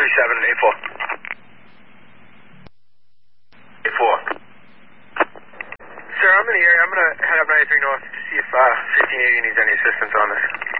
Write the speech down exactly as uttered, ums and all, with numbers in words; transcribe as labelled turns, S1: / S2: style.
S1: seven, eight four. eight four.
S2: Sir, I'm in the area. I'm going to head up ninety-three North to see if uh, fifteen eighty needs any assistance on this.